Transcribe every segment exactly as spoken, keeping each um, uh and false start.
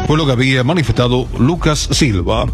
Fue lo que había manifestado Lucas Silva.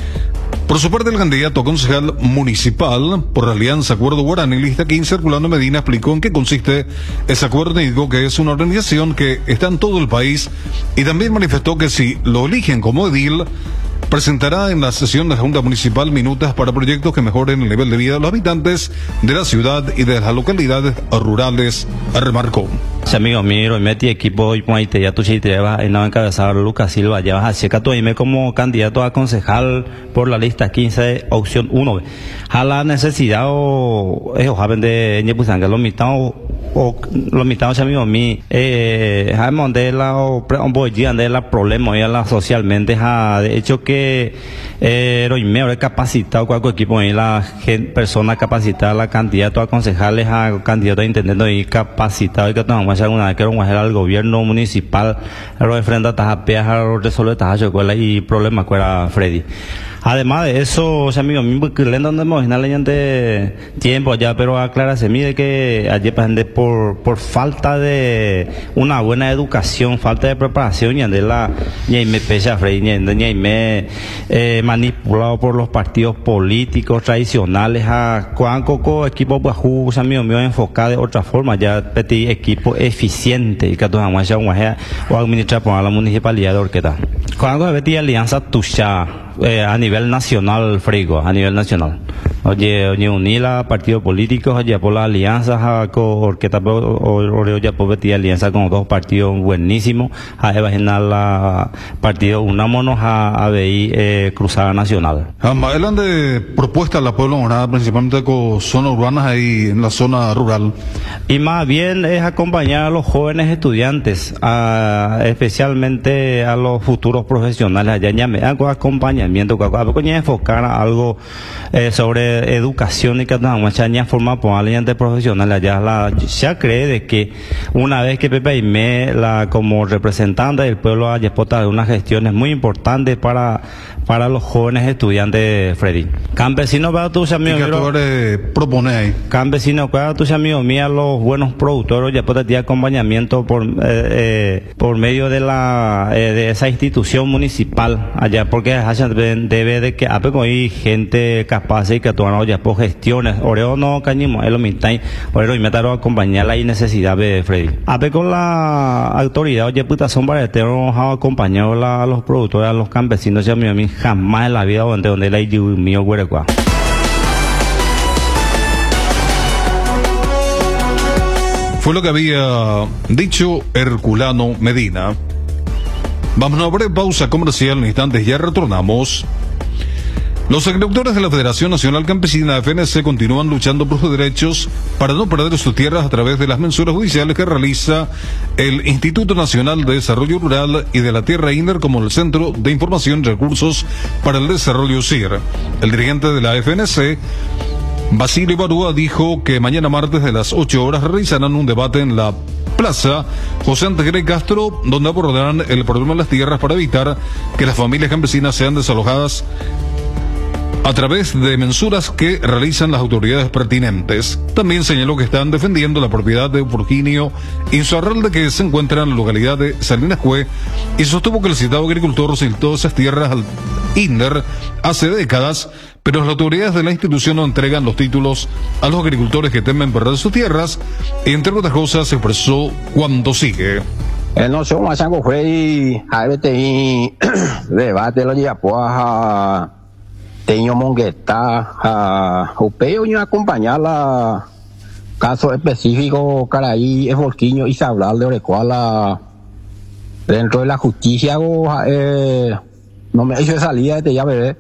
Por su parte, el candidato a concejal municipal por la Alianza Acuerdo Guaraní, lista quince, Herculano Medina, explicó en qué consiste ese acuerdo y dijo que es una organización que está en todo el país, y también manifestó que si lo eligen como edil, presentará en la sesión de la Junta Municipal minutas para proyectos que mejoren el nivel de vida de los habitantes de la ciudad y de las localidades rurales, remarcó. Amigo mío, metí equipo y te ya tu chiste lleva en la encabezada Lucas Silva, ya vas a checar tu email como candidato a concejal por la lista quince, opción uno. A la necesidad o es joven de Ñepuzanga, los mitados o los mitados amigos míos, eh, jamón de la o de la problema ya la socialmente, ha de hecho que eh, lo mejor capacitado cualquier equipo y la gente, persona capacitada, la candidato a concejales, a candidato a intendente y capacitado y que tomamos alguna vez que un al gobierno municipal lo enfrenta a peajar resolver tajo y problemas que era Freddy. Además de eso, amigos míos, que le donde hemos de tiempo ya, pero aclárase, mire que ayer por por falta de una buena educación, falta de preparación, ya de la ya me pesa Freddy, ya me eh, manipulado por los partidos políticos tradicionales a cuán coco equipo pues jugos amigos míos enfocado de otra forma, ya pedí equipo eficiente y que todos vamos a hacer o administrar por la municipalidad de Orqueta. Cuando pedí alianza tuya eh, a nivel nacional, frigo, a nivel nacional. Oye, oye, unir a partidos políticos, oye, por las alianzas, Orqueta, oye, por pedir alianza con dos partidos buenísimos, a imaginar la partido, unámonos a, a ver eh, Cruzada Nacional. Hablan de propuestas a la pueblo morada, principalmente con zonas urbanas ahí en la zona rural. Y más bien es acompañar a los jóvenes estudiantes, a, especialmente a los futuros profesionales allá en Ñame, con acompañamiento, con enfocar a algo eh, sobre educación y que no forma por alianza profesional allá la ya cree de que una vez que Pepe Aimé la como representante del pueblo haya exportado unas gestiones muy importantes para para los jóvenes estudiantes, Freddy. Campesinos para tus amigos propone campesinos para tus amigos míos, los buenos productores ya puede tener acompañamiento por eh, eh, por medio de la eh, de esa institución municipal allá, porque debe de que hay gente capaz y que toman ya por gestiones oreo no cañimo el omitai oreo y metaro acompañar la necesidad de Freddy ape con la autoridad oye puta son para nos ha acompañado la, a los productores, a los campesinos ya mi jamás en la vida donde donde la mío huerecua. Fue lo que había dicho Herculano Medina. Vamos a una breve pausa comercial, en instantes ya retornamos. Los agricultores de la Federación Nacional Campesina F N C continúan luchando por sus derechos para no perder sus tierras a través de las mensuras judiciales que realiza el Instituto Nacional de Desarrollo Rural y de la Tierra INDER como el Centro de Información y Recursos para el Desarrollo C I R. El dirigente de la F N C, Basilio Barúa, dijo que mañana martes de las ocho horas realizarán un debate en la Plaza José Antegre Castro, donde abordarán el problema de las tierras para evitar que las familias campesinas sean desalojadas a través de mensuras que realizan las autoridades pertinentes. También señaló que están defendiendo la propiedad de Virginio Insuarralde, que se encuentra en la localidad de Salinas Cue, y sostuvo que el citado agricultor solicitó esas tierras al INDER hace décadas, pero las autoridades de la institución no entregan los títulos a los agricultores que temen perder sus tierras, y entre otras cosas se expresó cuando sigue. Eh, no sé, más algo fue y a veces debate lo lleva a tenho mongueta a o peo y acompañar la caso específico caraí es Volquiño y se hablar de cual dentro de la justicia eh, no me ha hecho salida de ya veré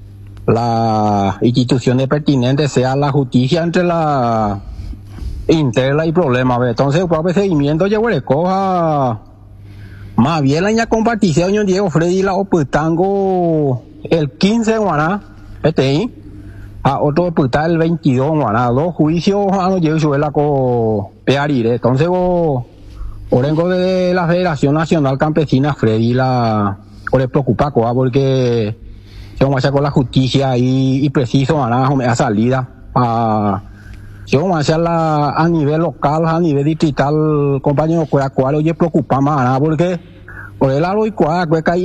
la institución de pertinente sea la justicia entre la interna y problema entonces por procedimiento ya veré coja más bien la ña compartición yo Diego Freddy la oputango el quince de Guaná este ahí a otro puta el veintidós Guaná dos juicios a no llevo suela con pearire entonces vos orengo de la Federación Nacional Campesina Freddy la o le preocupa coa porque se vamos a hacer con la justicia y, y preciso a salida a si vamos a hacerla a nivel local a nivel distrital compañero cual oye preocupa más porque por el lado y cual